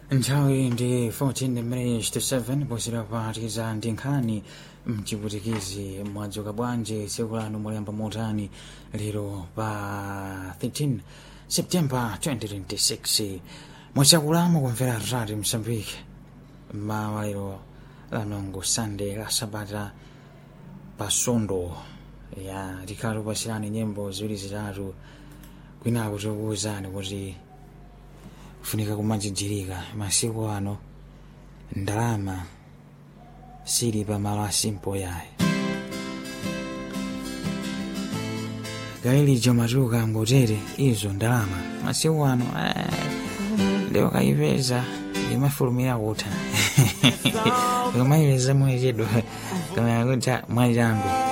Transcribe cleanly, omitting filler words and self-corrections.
Nthawi ndi 14 minutes to 7 posera patikiza ndi nkhani mchiputikizi mwadzuka bwanji tsiku lanu mulemba motani lero pa 13 September 2026 mwachakulamo kumvera Radio Mozambique mawa lero lanongo Sunday la Sabata pasondo ya tikalo pasirani nyimbo ziwiri zitatu kwina kutokuwuzani kuti kufunika kumajijirika masiku ano ndalama sili pa malo asimpo yaye galili jomatuka ngotere izo ndalama masiku ano leo kaipeza limafulumira kuta kama iweza mwechedo kama yakuta mwajambi